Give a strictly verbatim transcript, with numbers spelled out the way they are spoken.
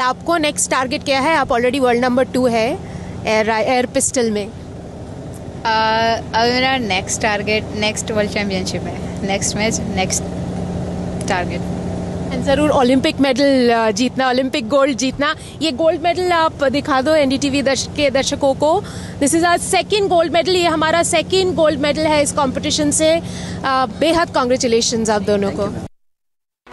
आपको next target क्या है? आप ऑलरेडी वर्ल्ड नंबर टू है एयर एयर पिस्टल में। अब मेरा next target next world championship है, नेक्स्ट मैच, नेक्स्ट टारगेट। ज़रूर ओलंपिक मेडल जीतना, ओलंपिक गोल्ड जीतना। ये गोल्ड मेडल आप दिखा दो एनडीटीवी दर्शक के दर्शकों को। This is our second gold medal, ये हमारा सेकंड गोल्ड मेडल है इस कंपटीशन से। बेहद कॉन्ग्रेचुलेशंस आप दोनों को।